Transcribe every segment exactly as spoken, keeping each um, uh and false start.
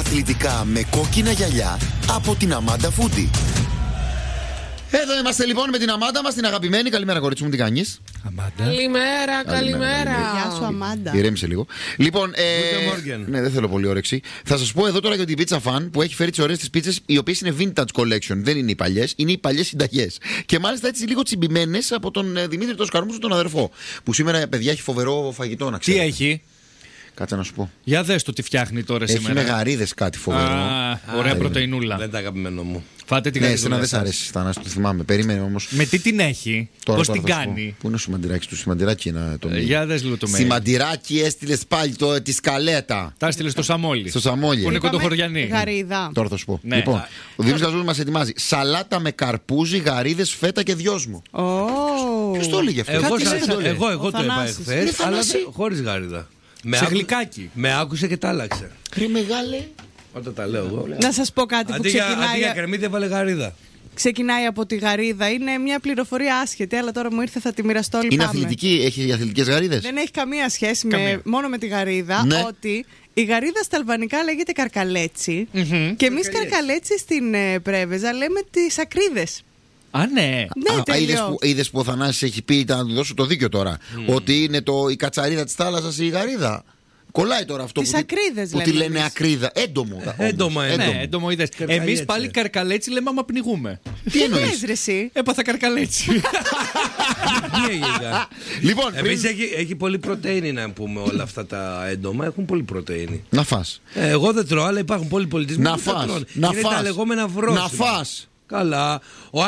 αθλητικά με κόκκινα γυαλιά από την Αμάντα Φούντι. Εδώ είμαστε λοιπόν με την Αμάντα μας, την αγαπημένη. Καλημέρα, κορίτσι μου, τι κάνεις? Αμάντα. Καλημέρα, καλημέρα. Γεια σου, Αμάντα. Ηρέμησε λίγο. Λοιπόν, ε, ναι, δεν θέλω πολύ όρεξη. Θα σας πω εδώ τώρα για την Pizza Fan που έχει φέρει τις ωραίες τις πίτσες, οι οποίες είναι vintage collection. Δεν είναι οι παλιές, είναι οι παλιές συνταγές. Και μάλιστα έτσι λίγο τσιμπημένες από τον Δημήτρη τον Σκαρμούζο, τον αδερφό. Που σήμερα, παιδιά, έχει φοβερό φαγητό, να ξέρετε. Τι έχει? Κάτσε να σου πω. Για δες το τι φτιάχνει τώρα έχει σήμερα. Έχει με γαρίδες κάτι φοβερό. Α, ωραία πρωτεϊνούλα. Δεν τα αγαπημένο μου. Φάτε την ναι, γαρίδα. εσένα δεν σ' αρέσει, Θανάση, το θυμάμαι. Περίμενε όμως. Με τι την έχει, πώς την κάνει? Πού είναι ο σημαντηράκι του, σημαντηράκι να το ε, Για δες λίγο το mail. Σημαντηράκι έστειλες πάλι το, τη σκαλέτα. Τα έστειλε στο Σαμόλι. Στο Σαμόλι. Που είναι κοντοχωριανή. Γαρίδα. Τώρα θα σου πω. Ναι. Λοιπόν, ο Δημήτρης Καζούλης μας ετοιμάζει σαλάτα με καρπούζι, γαρίδες, φέτα και δυόσμο. Oh. Ποιος το έλεγε αυτό? Εγώ, Κάτι σας, το εγώ, εγώ το είπα εχθές, αλλά χωρίς γαρίδα. Με σε άκου... γλυκάκι. Με άκουσε και τα άλλαξε. Ρε μεγάλε. Όταν τα λέω εγώ. Να σας πω κάτι που ξεκινάει. Αντί για κρεμμύδι έβαλε γαρίδα. Ξεκινάει από τη γαρίδα. Είναι μια πληροφορία άσχετη, αλλά τώρα μου ήρθε, θα τη μοιραστώ. Είναι αθλητική, έχει αθλητικές γαρίδες? Δεν έχει καμία σχέση καμία. Με, μόνο με τη γαρίδα. Ναι. Ότι η γαρίδα στα αλβανικά λέγεται καρκαλέτσι. Mm-hmm. Και εμείς καρκαλέτσι στην ε, Πρέβεζα λέμε τις ακρίδες. Α, ναι. Ναι, Α, είδες, που, είδες που ο Θανάσης έχει πει, να του δώσω το δίκιο τώρα, mm. ότι είναι το, η κατσαρίδα της θάλασσας η γαρίδα. Κολλάει τώρα αυτό τις που, ακρίδες, που τη λένε ακρίδα. Έντομο. Έντομο, έντομο. Ναι, έντομο είδες. Εμείς πάλι καρκαλέτσι λέμε άμα πνιγούμε. Τι εννοείς? Έπαθα καρκαλέτσι. Λοιπόν, εμείς έχει, έχει πολύ πρωτεΐνη να πούμε όλα αυτά τα έντομα. Έχουν πολύ πρωτεΐνη. Να φας. Ε, εγώ δεν τρώω, αλλά υπάρχουν πολλοί πολιτισμοί. Να φας. Να είναι φας. τα λεγόμενα βρόσιμα. Να φας. Καλά. Ο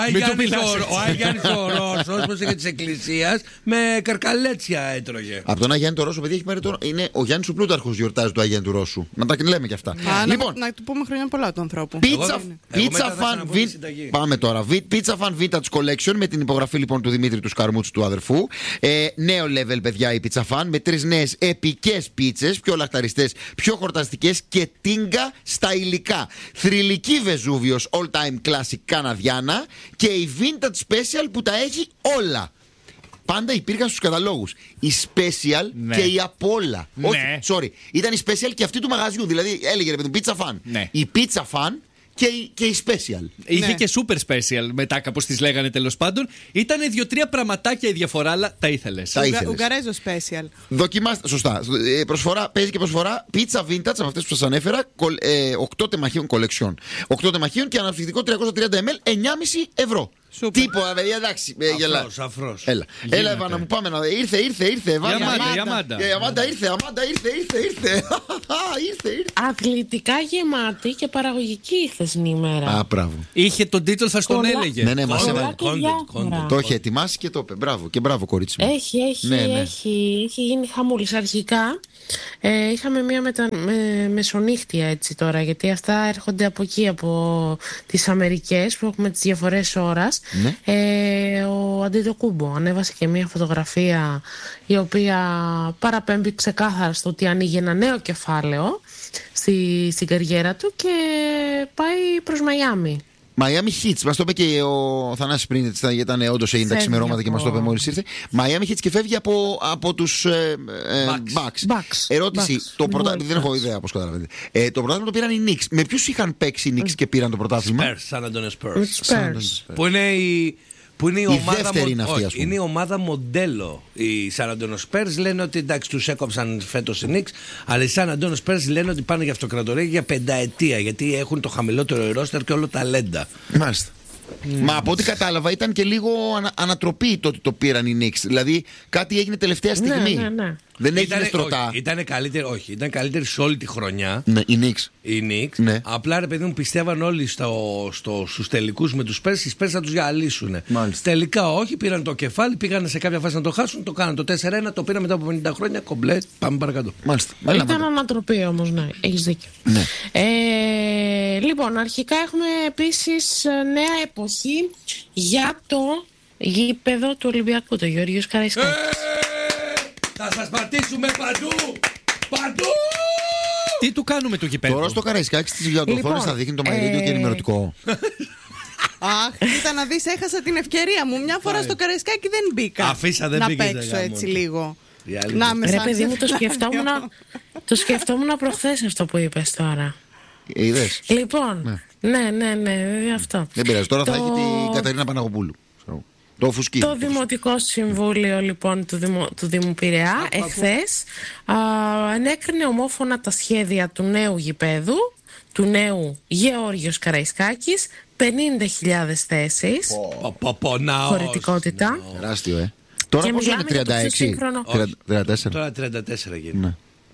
Άγιαννης ο Ρώσος, όπως είχε της Εκκλησίας, με καρκαλέτσια έτρωγε. Από τον Άγιαννη το Ρώσο, παιδί, έχει πάρει το... είναι ο Γιάννης ο Πλούταρχος γιορτάζει του Άγιαννη του Ρώσου. Να τα λέμε κι αυτά. Α, λοιπόν, να, να του πούμε χρόνια πολλά του ανθρώπου. Πίτσα, πίτσα φαν. Πάμε τώρα. Πίτσα φαν Vintage Collection με την υπογραφή λοιπόν του Δημήτρη του Σκαρμούτσου του αδερφού. Ε, νέο level, παιδιά, η πίτσα φαν με τρεις νέες επικές πίτσες, πιο λαχταριστές, πιο χορταστικές και τίγκα στα υλικά. Θρυλική Βεζούβιος All Time Classic Καναδιάνα και η Vintage Special που τα έχει όλα. Πάντα υπήρχαν στους καταλόγους η Special, ναι, και η απ' όλα. Ναι. Όχι, sorry. Ήταν η Special και αυτή του μαγαζιού. Δηλαδή έλεγε ρε παιδί Pizza Fan. Ναι. Η Pizza Fan και η, και η Special. Είχε ναι. και Super Special μετά, κάπως τις λέγανε τέλος πάντων. Ήτανε δύο-τρία πραγματάκια η διαφορά, αλλά τα ήθελες. Τα ήθελες. Ουγγαρέζο Special. Δοκιμάστε, σωστά. Προσφορά, παίζει και προσφορά Pizza Vintage από αυτές που σας ανέφερα. οκτώ τεμαχίων collection. οκτώ τεμαχίων και αναψυκτικό τριακόσια τριάντα μιλιλίτρα εννιά κόμμα πέντε ευρώ. Σούπερ. Τίποτα, παιδιά, εντάξει. Αφρός, αφρός. Έλα, έλα, Εβάνα, μου πάμε να δει. Ήρθε, ήρθε, ήρθε. Η Αμάντα, η Αμάντα. Η Αμάντα ήρθε, Αμάντα ήρθε, ήρθε, ήρθε. Ήρθε, ήρθε. Αθλητικά γεμάτη και παραγωγική η χθεσινή ημέρα. Α, μπράβο. Είχε τον τίτλο, θα στον Πολλά. έλεγε. Ναι, ναι, μας Πολλά έβαλε. και διάφορα. Το είχε ετοιμάσει και το είπε. Μπράβο, και μπράβο, κορίτσι μου. Έχει, έχει, Ναι, ναι. έχει, έχει γίνει χαμούλης. Αρχικά ε, είχαμε μια μετα... με... μεσονύχτια έτσι τώρα, γιατί αυτά έρχονται από εκεί, από τις Αμερικές που έχουμε τις διαφορές ώρας. Ναι. Ε, ο Αντετοκούμπο ανέβασε και μια φωτογραφία η οποία παραπέμπει ξεκάθαρα στο ότι ανοίγει ένα νέο κεφάλαιο στη, στην καριέρα του και πάει προς Μαϊάμι. Miami Heat, μας το είπε και ο Θανάσης πριν, ήταν όντως έγινε τα ξημερώματα και μας το είπε μόλις ήρθε. Miami Heat και φεύγει από, από τους ε, ε, Bucks. Bucks. Ερώτηση, Bucks. το πρωτα... δεν έχω ιδέα πώς καταλαβαίνετε. Ε, το πρωτάθλημα το πήραν οι Knicks. Με ποιους είχαν παίξει οι Knicks και πήραν το πρωτάθλημα? Spurs, San Antonio Με Spurs. τους Spurs. Που είναι η... Που είναι η, η ομάδα, δεύτερη μο... είναι αυτή, όχι, ας πούμε. είναι η ομάδα μοντέλο. Οι San Antonio Spurs λένε ότι εντάξει, τους έκοψαν φέτος οι Knicks, αλλά οι San Antonio Spurs λένε ότι πάνε για αυτοκρατορία για πενταετία, γιατί έχουν το χαμηλότερο ρόστερ και όλο ταλέντα. Μάλιστα. Mm. Μα από ό,τι κατάλαβα ήταν και λίγο ανα, ανατροπή το ότι το πήραν οι Knicks. Δηλαδή κάτι έγινε τελευταία στιγμή. Ναι, ναι, ναι. Δεν έγινε στρωτά. Ήταν καλύτερη, όχι, ήταν καλύτερη σε όλη τη χρονιά. Ναι, οι Knicks. Οι Knicks. Ναι. Απλά ρε παιδί μου πιστεύαν όλοι στο, στο, στους τελικούς με τους Spurs, οι Spurs θα τους διαλύσουν. Τελικά όχι, πήραν το κεφάλι, πήγαν σε κάποια φάση να το χάσουν, το κάναν το τέσσερα ένα, το πήραν μετά από πενήντα χρόνια, κομπλέ, πάμε παρακάτω. Μάλιστα. Ήταν ανατροπή όμως, ναι, έχεις δίκιο. Ναι. Ε, λοιπόν, αρχικά έχουμε επίσης νέα εποχή για το γήπεδο του Ολυμπιακού, το Γεώργιος Καραϊσκάκης. Θα σας πατήσουμε παντού! Παντού! Τι του κάνουμε το γηπέδο? Τώρα στο Καραϊσκάκη στις γεωτοθόνες Λοιπόν, θα δείχνει το My Radio ε... και ενημερωτικό. Αχ, κοίτα να δεις, έχασα την ευκαιρία μου. Μια φορά στο Καραϊσκάκι δεν μπήκα. Αφήσα, δεν να μπήκες, παίξω ρε, έτσι γάμο. λίγο. Ρε παιδί μου, το σκεφτόμουν, το σκεφτόμουν προχθές αυτό που είπες τώρα. Είδες. Λοιπόν, ναι, ναι, ναι, ναι, αυτό. Δεν πειράζει. Τώρα το... θα έχει την Κατερίνα Παναγοπούλου. Το φουσκί. Το Δημοτικό Συμβούλιο λοιπόν του, Δημο, του Δήμου Πειραιά εχθές ενέκρινε ομόφωνα τα σχέδια του νέου γηπέδου, του νέου Γεώργιος Καραϊσκάκης, πενήντα χιλιάδες θέσεις χωρητικότητα. Τεράστιο, ε. Τώρα πόσο είναι, τριάντα έξι, τριάντα τέσσερα. Τώρα τριάντα τέσσερα γίνεται.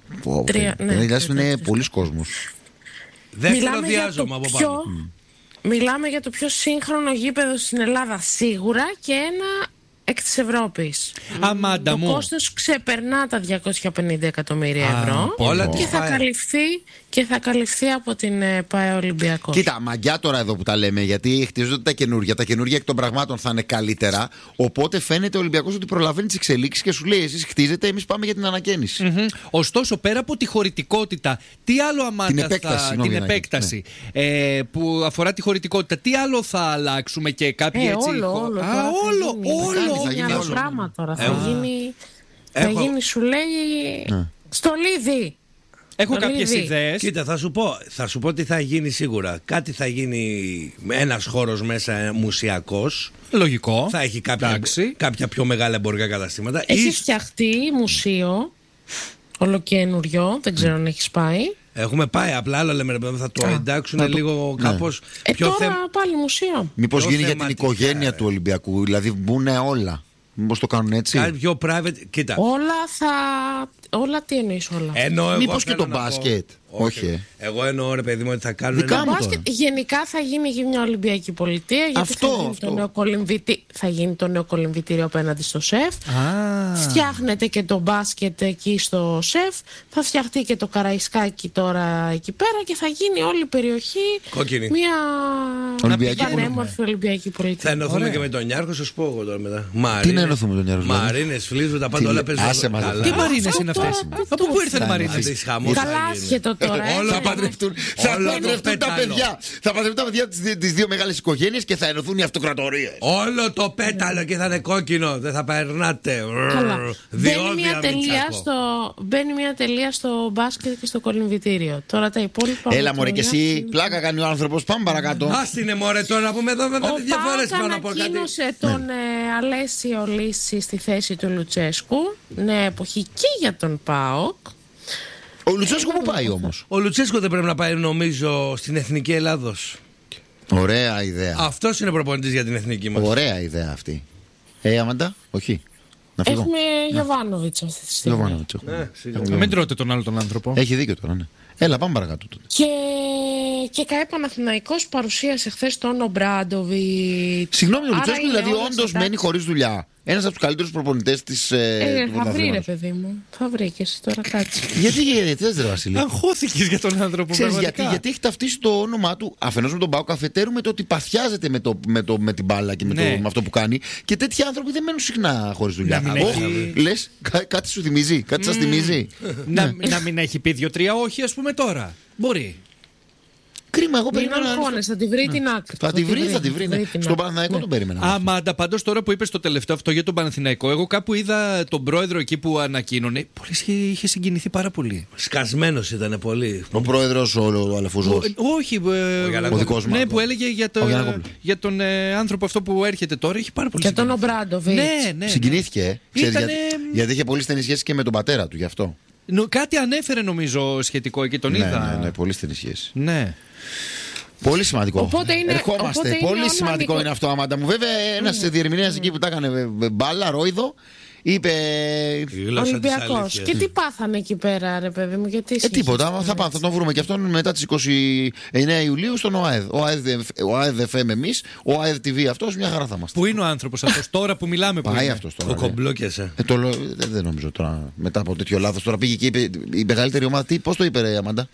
Δηλαδή είναι πολλοί κόσμος. Δεύτερο διάζωμα από πάνω. Μιλάμε για το πιο σύγχρονο γήπεδο στην Ελλάδα σίγουρα και ένα εκ της Ευρώπης. Αμάντα το μου. κόστος ξεπερνά τα διακόσια πενήντα εκατομμύρια ευρώ. Όλα και, θα καλυφθεί, και θα καλυφθεί από την ε, ΠΑΕ Ολυμπιακός. Κοίτα, μαγιά τώρα εδώ που τα λέμε, γιατί χτίζονται τα καινούργια. Τα καινούργια εκ των πραγμάτων θα είναι καλύτερα. Οπότε φαίνεται ο Ολυμπιακός ότι προλαβαίνει τις εξελίξεις και σου λέει: εσείς χτίζετε, εμείς πάμε για την ανακαίνιση. Mm-hmm. Ωστόσο, πέρα από τη χωρητικότητα, τι άλλο, Αμάντα, την επέκταση, θα, συγνώμη, την επέκταση ναι. ε, που αφορά τη χωρητικότητα, τι άλλο θα αλλάξουμε και κάποια ε, έτσι. Όλο, όλο. Α, όλο, όλο. Θα γίνει άλλο πράγμα τώρα. Θα Έχω. γίνει, Έχω. θα γίνει, σου λέει, ναι. στολίδι. Έχω κάποιες ιδέες. Κοίτα, θα σου πω, θα σου πω τι θα γίνει σίγουρα. Κάτι θα γίνει ένας χώρος μέσα μουσιακός. Λογικό. Θα έχει κάποια, κάποια πιο μεγάλα εμπορικά καταστήματα. Έχει Ίσ... φτιαχτεί μουσείο ολοκένουριο, δεν ξέρω αν έχεις πάει. Έχουμε πάει, απλά άλλο λέμε, θα το εντάξουν το... λίγο ναι. κάπως ε, πιο τώρα θεμ... πάλι μουσείο. Μήπως γίνει θεματικά, για την οικογένεια του Ολυμπιακού, δηλαδή μπουν όλα. Μήπως το κάνουν έτσι. Κάτι πιο private, κοίτα. Όλα θα... Όλα τι εννοείς όλα. Εννοώ, μήπως και το μπάσκετ. Όχι. Όχι. Εγώ εννοώ, ρε παιδί μου, ότι θα κάνουν. Δικά το μου μπάσκετ τώρα. γενικά θα γίνει μια Ολυμπιακή πολιτεία. Γιατί αυτό, θα, γίνει αυτό. Το νέο κολυμβητή... θα γίνει το νέο κολυμβητήριο απέναντι στο ΣΕΦ. Ah. Φτιάχνεται και το μπάσκετ εκεί στο ΣΕΦ. Θα φτιαχτεί και το Καραϊσκάκι τώρα εκεί πέρα. Και θα γίνει όλη η περιοχή κόκκινη. Μια Ολυμπιακή πανέμορφη Ολυμπιακή πολιτεία. Θα ενωθούμε Ωραία. Και με τον Νιάρχο, θα σου πω εγώ τώρα μετά. Μαρίνες, τι να ενωθούμε με τον Νιάρχο. Μαρίνες, φλίζουν τα πάντα όλα παίζουν. Τι μαρίνες είναι αυτές. Από πού ήρθαν οι μαρίνες. Καλά, άσχετο τώρα. Θα παντρευτούν τα παιδιά. Θα παντρευτούν τα παιδιά τις δύο μεγάλες οικογένειες και θα ενωθούν οι αυτοκρατορίες. Όλο το πέταλο και θα είναι κόκκινο. Δεν θα περνάτε. Μπαίνει μια, τελεία στο, μπαίνει μια τελεία στο μπάσκετ και στο κολυμβητήριο. Τώρα τα υπόλοιπα. Έλα μωρέ και εσύ, πλάκα κάνει ο άνθρωπος. Πάμε παρακάτω. Άστινε μωρέ τώρα να πούμε εδώ με διαφορές πάνω από κάτι. Ανακοίνωσε τον ε, Αλέσιο Λύση στη θέση του Λουτσέσκου. Νέα εποχή και για τον ΠΑΟΚ. Ο Λουτσέσκου που πάει όμως. Ο Λουτσέσκου δεν πρέπει να πάει νομίζω στην Εθνική Ελλάδος. Ωραία ιδέα. Αυτός είναι προπονητής για την εθνική μας. Ωραία ιδέα αυτή. Ε, Αμάντα, όχι. Να φύγω. Έχουμε Γιωβάνοβιτς αυτή τη στιγμή. Γιωβάνοβιτς έχουμε. Μην τρώτε τον άλλο τον άνθρωπο. Έχει δίκιο τώρα, ναι. Έλα, πάμε παρακάτω τότε. Και, και ΚΑΕ Παναθηναϊκός παρουσίασε χθες τον Ομπράντοβιτς. Συγγνώμη, ο Λουτσέσκου δηλαδή όντως μένει χωρίς δουλειά. Ένας από τους καλύτερους προπονητές της. Ε, ε, θα βρει, ρε παιδί μου. Θα βρει και εσύ τώρα κάτσε. Γιατί γιατί ρε Βασίλη. Αγχώθηκες για τον άνθρωπο. Ξέρεις γιατί, γιατί έχει ταυτίσει το όνομά του αφενός με τον Πάο Καφετέρου με το ότι παθιάζεται με, το, με, το, με την μπάλα και με, ναι. το, με αυτό που κάνει. Και τέτοιοι άνθρωποι δεν μένουν συχνά χωρίς δουλειά. Να μην έχει... Λες, κά, κάτι σου θυμίζει, κάτι mm. σας θυμίζει. να, να μην έχει πει δύο-τρία όχι, ας πούμε τώρα. Μπορεί. Κρίμα, εγώ Μην περίμενα. αγχώνεσαι, θα τη βρει την άκρη. Θα τη βρει, θα τη βρει. Ναι. Στον Παναθηναϊκό τον περίμενα. Αμάντα, πάντως τώρα που είπες το τελευταίο αυτό για τον Παναθηναϊκό, εγώ κάπου είδα τον πρόεδρο εκεί που ανακοίνωνε. Πολύ είχε συγκινηθεί πάρα πολύ. Σκασμένος ήταν πολύ. Ο πρόεδρος, ο Αλεφούζος. Όχι, ο δικός μας. Ναι, που έλεγε για, το, για τον ε, άνθρωπο αυτό που έρχεται τώρα. Έχει πάρα πολύ. Για τον Ομπράντοβιτς. Ναι, ναι. Συγκινήθηκε. Ήτανε... γιατί, γιατί είχε πολύ στενή σχέση και με τον πατέρα του γι' αυτό. Νο, κάτι ανέφερε νομίζω σχετικό εκεί, τον ναι, είδα. Ναι, ναι, πολύ στενή σχέση. Ναι. Πολύ σημαντικό. Οπότε είναι, ερχόμαστε. οπότε πολύ είναι σημαντικό είναι είναι αυτό, Αμάντα μου. Βέβαια, ένας mm. διερμηνέας mm. εκεί που τα έκανε μπάλα, ρόιδο, είπε. Ολυμπιακός. Και τι πάθανε εκεί πέρα, ρε παιδί μου, γιατί. Ε, τίποτα. Θα, θα, θα τον βρούμε και αυτόν μετά τις είκοσι εννέα Ιουλίου στον ΟΑΕΔ. Ο ΑΕΔ εφ εμ εμείς, ο ΑΕΔ τι βι αυτός, μια χαρά θα είμαστε. Πού είναι ο άνθρωπος αυτός τώρα που μιλάμε, που πάει αυτός τώρα. Το κομπλόκιασε. Ε, το, δεν, δεν νομίζω τώρα μετά από τέτοιο λάθος. Τώρα πήγε και είπε η μεγαλύτερη ομάδα. Πώς το είπε, ρε Αμάντα.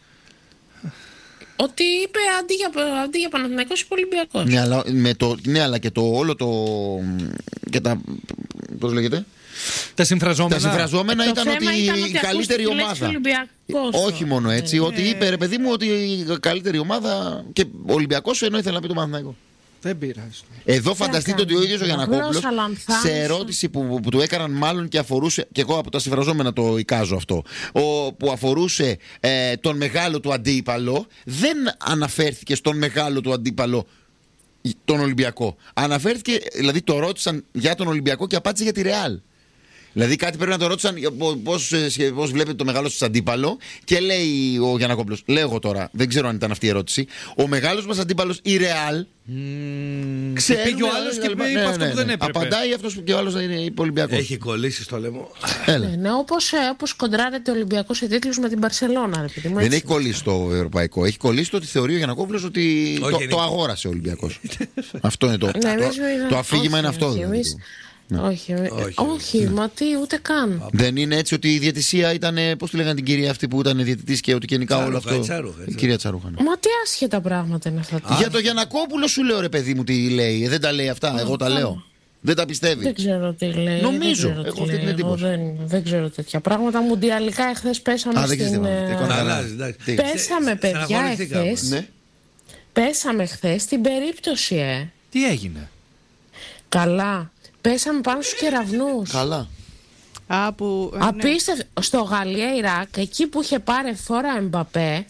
Ότι είπε αντί για, αντί για Παναθηναϊκός είπε Ολυμπιακός. Ναι, αλλά, με το, ναι, αλλά και το όλο το. Και τα. Πώς λέγεται. Τα συμφραζόμενα. Τα συμφραζόμενα ήταν ότι, ήταν η ότι καλύτερη ομάδα. Όχι μόνο έτσι, ε, ότι είπε ρε παιδί μου ότι η καλύτερη ομάδα. Και ο Ολυμπιακός ενώ ήθελε να πει το Παναθηναϊκό. Δεν πειράζει. Εδώ φανταστείτε ότι ο ίδιος ο Γιαννακόπουλος σε ερώτηση που, που του έκαναν μάλλον και αφορούσε, και εγώ από τα συμφραζόμενα το εικάζω αυτό, ο, που αφορούσε ε, τον μεγάλο του αντίπαλο, δεν αναφέρθηκε στον μεγάλο του αντίπαλο τον Ολυμπιακό. Αναφέρθηκε, δηλαδή το ρώτησαν για τον Ολυμπιακό και απάντησε για τη Ρεάλ. Δηλαδή κάτι πρέπει να το ρώτησαν πώς, πώς βλέπετε το μεγάλο σας αντίπαλο και λέει ο Γιαννακόπουλος, λέω εγώ τώρα, δεν ξέρω αν ήταν αυτή η ερώτηση, ο μεγάλος μας αντίπαλος η Ρεάλ. Mm, ξέρει, πήγε ο άλλος και είπε ναι, αυτό ναι, ναι, που δεν έπρεπε. Απαντάει αυτός που και ο άλλος είναι Ολυμπιακός. Έχει κολλήσει στο λαιμό. Έλα. Ναι, ναι, όπως, όπως κοντράρεται ο Ολυμπιακός σε τίτλους με την Μπαρσελόνα. Δεν έχει κολλήσει το ευρωπαϊκό. Έχει κολλήσει το ότι θεωρεί ο Γιαννακόπουλος ότι το, το αγόρασε ο Ολυμπιακός. Αυτό είναι το. Ναι, το, το αφήγημα είναι αυτό. Ναι. Όχι, όχι, όχι, μα τι, ούτε καν. Δεν είναι έτσι ότι η διαιτησία ήταν, πώς τη λέγανε την κυρία αυτή που ήταν διαιτητής και ότι γενικά όλο αυτό. Τσάρухα, η κυρία Τσαρούχα. Ναι. Μα τι άσχετα πράγματα είναι αυτά. Για το Γιαννακόπουλο σου λέω ρε παιδί μου τι λέει. Δεν τα λέει αυτά, εγώ τα λέω. Δεν τα πιστεύει. Δεν ξέρω τι λέει. Νομίζω. Δεν έχω αυτή την εντύπωση. Δεν, δεν ξέρω τέτοια πράγματα. Μουντιαλικά εχθές πέσαμε Α, στην. Ε... Πέσαμε, παιδιά, εχθές. Ναι. Πέσαμε χθες στην περίπτωση, ε. Τι έγινε? Καλά. Πέσαμε πάνω στους κεραυνούς. Καλά. Α, που, ε, απίστευτο. Ναι. Στο Γαλλία-Ιράκ, εκεί που είχε πάρει φόρα Εμπαπέ,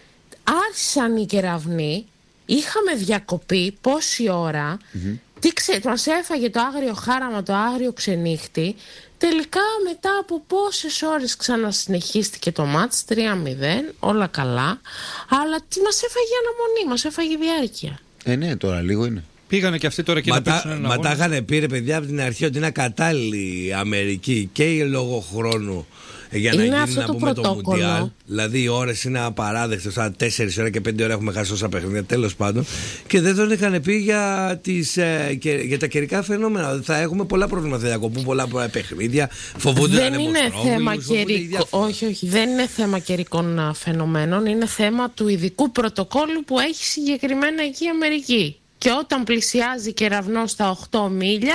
άρχισαν οι κεραυνοί. Είχαμε διακοπή πόση ώρα. Mm-hmm. Τι ξε... Μας έφαγε το άγριο χάραμα, το άγριο ξενύχτη. Τελικά μετά από πόσες ώρες ξανασυνεχίστηκε το μάτς, τρία μηδέν, όλα καλά. Αλλά τι μας έφαγε αναμονή, μας έφαγε διάρκεια. Ε, ναι, τώρα λίγο είναι. Πήγανε και αυτοί τώρα και να παίξουν ένα αγώνα. Μα τα είχαν πει ρε παιδιά από την αρχή ότι είναι ακατάλληλη η Αμερική και λόγω χρόνου για να είναι γίνει να το πούμε πρωτόκολλο. το Μουντιάλ. Δηλαδή οι ώρες είναι απαράδεκτες. Σαν τέσσερις ώρες και πέντε ώρες έχουμε χάσει όσα παιχνίδια. Τέλος πάντων. Και δεν τον είχαν πει για, τις, ε, και, για τα καιρικά φαινόμενα. Θα έχουμε πολλά προβλήματα. Θα διακοπούν πολλά παιχνίδια. Φοβούνται δεν να είναι θέμα καιρικό. Όχι, όχι. Δεν είναι θέμα καιρικών φαινομένων. Είναι θέμα του ειδικού πρωτοκόλλου που έχει συγκεκριμένα εκεί η Αμερική. Και όταν πλησιάζει κεραυνό στα οκτώ μίλια,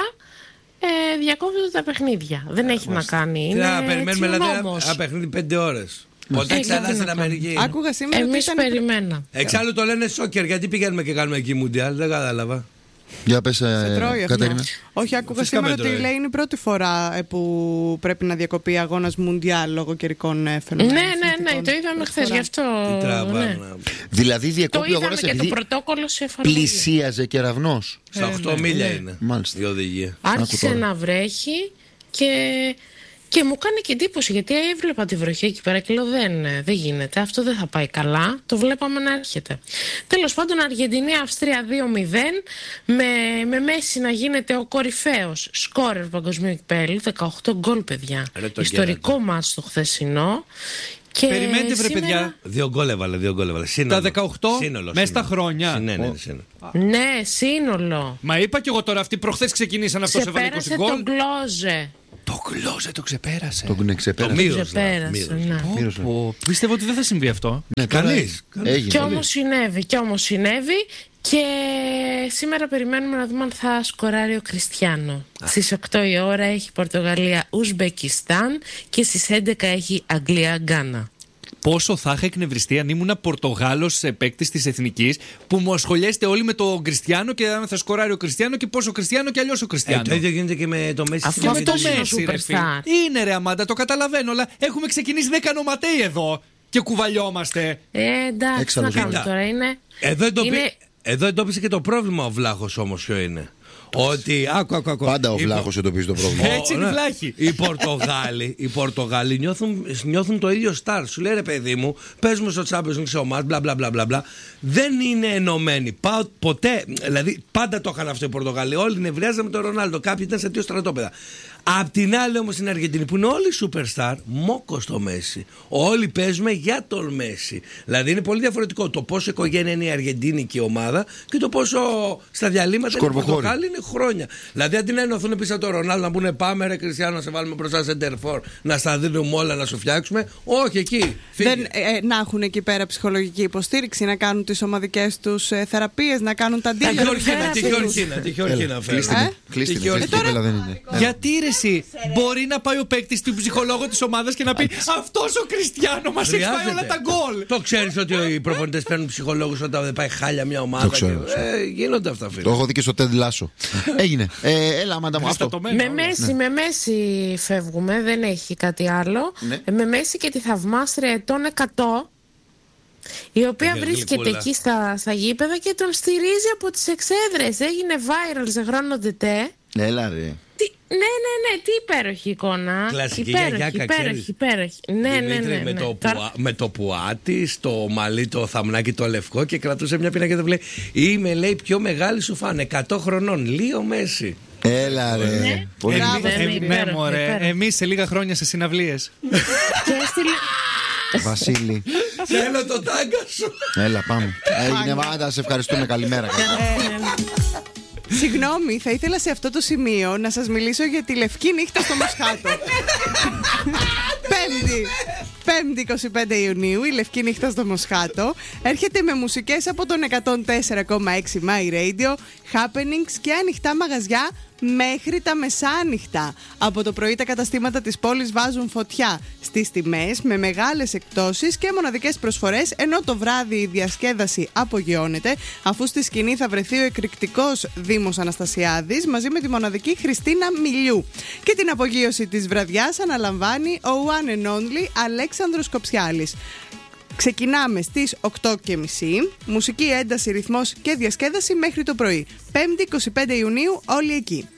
ε, διακόπτονται τα παιχνίδια. Δεν έχει να κάνει. Είναι να περιμένουμε δηλαδή νόμος. ένα παιχνίδι πέντε ώρες. Ποτέ ξανά στην Αμερική. Άκουγα σήμερα. Εμείς περιμέναμε. Εξάλλου το λένε σόκερ. Γιατί πηγαίνουμε και κάνουμε εκεί Μουντιάλ, δεν κατάλαβα. Για πες, ε, Κατερίνα. Όχι, άκουγα Φυσικά σήμερα ότι λέει είναι η πρώτη φορά που πρέπει να διακοπεί αγώνας Μουντιάλ λόγω καιρικών φαινομένων. Ναι, ναι, ναι, το είδαμε χθες γι' αυτό. Ναι. Δηλαδή διακόπη ο αγώνας επειδή πλησίαζε κεραυνός. Στα οκτώ μίλια είναι Μάλιστα. η οδηγία. Άρχισε να βρέχει και... Και μου κάνει και εντύπωση γιατί έβλεπα τη βροχή εκεί πέρα και λέω δεν, δεν γίνεται, αυτό δεν θα πάει καλά, το βλέπαμε να έρχεται. Τέλος πάντων Αργεντινή-Αυστρία δύο μηδέν με, με Μέση να γίνεται ο κορυφαίος σκόρερ παγκοσμίου κυπέλλου, δεκαοκτώ γκολ παιδιά, ιστορικό μάτς το χθεσινό. Και περιμένετε βρε σήμερα... παιδιά. Δύο γκολ έβαλε, δύο γκολ έβαλε. Τα δεκαοκτώ μέσα στα χρόνια. Ναι, ναι, σύνολο. Ναι, σύνολο. Μα είπα κι εγώ τώρα, αυτοί προχθές ξεκινήσαν αυτό σε έβαλε είκοσι γκολ. Τον Κλόζε. Το Κλόζε το ξεπέρασε. Το ξεπέρασε. Το μύρος, ξεπέρασε, ναι. Μύρος, ναι. Πίστευα ότι δεν θα συμβεί αυτό. Ναι, κανείς. Και όμως συνέβη, και όμως συνέβη. Και σήμερα περιμένουμε να δούμε αν θα σκοράρει ο Κριστιάνο. Στις οκτώ η ώρα έχει Πορτογαλία Ουσμπεκιστάν και στις έντεκα έχει Αγγλία Γκάνα. Πόσο θα είχα εκνευριστεί αν ήμουν Πορτογάλος παίκτης της Εθνικής που μου ασχολιέστε όλοι με τον Κριστιάνο και αν θα σκοράρει ο Κριστιάνο και πόσο Κριστιάνο και αλλιώς ο Κριστιάνο. Ε, το ίδιο γίνεται και με το Μέση. Αυτό με το Μέση, ρε φίλε. Είναι ρε Αμάντα, το καταλαβαίνω, αλλά έχουμε ξεκινήσει δέκα νοματέοι εδώ και κουβαλιόμαστε. Ε, εντάξει, να κάνουμε τώρα. Είναι... Εδώ, εντοπί... είναι... Εδώ εντόπισε και το πρόβλημα ο Βλάχος όμως ποιο είναι. Ότι. Άκου, άκου, άκου. Πάντα ο Βλάχος εντοπίζει το πρόβλημα. Έτσι είναι Βλάχη. Οι Πορτογάλοι, οι Πορτογάλοι νιώθουν, νιώθουν το ίδιο στάρ. Σου λέει ρε παιδί μου, παίζουμε στο Champions League σε ομάδες, μπλα μπλα μπλα μπλα. Δεν είναι ενωμένοι. Πα, ποτέ, δηλαδή πάντα το είχαν αυτό οι Πορτογάλοι. Όλοι νευριάζαν με τον Ρονάλντο. Κάποιοι ήταν σε δύο στρατόπεδα. Απ' την άλλη όμως στην Αργεντινή που είναι όλοι superstar, μόκο στο Μέση. Όλοι παίζουμε για τον Μέση. Δηλαδή είναι πολύ διαφορετικό το πόσο οικογένεια είναι η Αργεντίνικη ομάδα και το πόσο στα διαλύματα είναι οι Πορτογάλοι είναι χρόνια. Δηλαδή αντί να ενωθούν πίσω από τον Ρονάλντο να πούνε πάμε ρε Κριστιάνο να σε βάλουμε μπροστά σε Center να στα δίνουμε όλα να σου φτιάξουμε. Όχι εκεί. Δεν, ε, να έχουν εκεί πέρα ψυχολογική υποστήριξη, να κάνουν τις ομαδικές τους ε, θεραπείες, να κάνουν τα αντίληψη. Τι χορκίνα, τι χορκίνα. Κλείστην, δεν είναι. Γιατί ρε ερώτηση. Μπορεί να πάει ο παίκτης στην ψυχολόγο της ομάδας και να πει αυτός ο Κριστιάνο μας έχει φάει όλα τα γκολ. Το ξέρεις ότι οι προπονητές παίρνουν ψυχολόγους όταν δεν πάει χάλια μια ομάδα? Το ξέρω. Και, ε, γίνονται αυτά, φίλε. Το έχω δει και στο Τεντ Λάσο. Έγινε. Ε, έλα, Αμάντα μου, αυτό. Με μέση, με μέση φεύγουμε, δεν έχει κάτι άλλο. Ναι. Με μέση και τη θαυμάστρια ετών εκατό, η οποία Έγινε βρίσκεται γλυκούλα. εκεί στα, στα γήπεδα και τον στηρίζει από τις εξέδρες. Έγινε viral σε χρόνο τετέ. Έλα, ρε. Τι, ναι, ναι, ναι, τι υπέροχη εικόνα. Κλασική υπέροχη, γιαγιάκα, υπέροχη, ξέρεις. υπέροχη. Ναι, ναι, Δημήτρη, ναι, ναι, με, ναι. το πουά, με το πουάτι, το μαλλί, το θαμνάκι, το λευκό και κρατούσε μια πίνα και δεν λέει είμαι, λέει, πιο μεγάλη σου φαν, εκατό χρονών, Λίο Μέση. Έλα, ρε. Ναι. Πολύ Μπράβο, ωραία. ναι, Ε, ναι, υπέροχη, μωρέ. υπέροχη. Εμείς σε λίγα χρόνια σε συναυλίες. Και έστειλε- Βασίλη. Θέλω το τάγκα σου. Έλα, πάμε. Έγινε, Αμάντα, σε ευχαριστούμε. Καλημέρα. Συγγνώμη, θα ήθελα σε αυτό το σημείο να σας μιλήσω για τη λευκή νύχτα στο Μοσχάτο. Πέμπτη, Πέμπτη εικοστή πέμπτη Ιουνίου, η λευκή νύχτα στο Μοσχάτο έρχεται με μουσικές από τον εκατόν τέσσερα κόμμα έξι My Radio, happenings και ανοιχτά μαγαζιά μέχρι τα μεσάνυχτα. Από το πρωί τα καταστήματα της πόλης βάζουν φωτιά στις τιμές με μεγάλες εκπτώσεις και μοναδικές προσφορές, ενώ το βράδυ η διασκέδαση απογειώνεται, αφού στη σκηνή θα βρεθεί ο εκρηκτικός Δήμος Αναστασιάδης μαζί με τη μοναδική Χριστίνα Μιλιού. Και την απογείωση της βραδιάς αναλαμβάνει ο one and only Αλέξανδρος Κοψιάλης. Ξεκινάμε στις οκτώ και μισή, μουσική ένταση, ρυθμός και διασκέδαση μέχρι το πρωί. Πέμπτη εικοστή πέμπτη Ιουνίου, όλοι εκεί.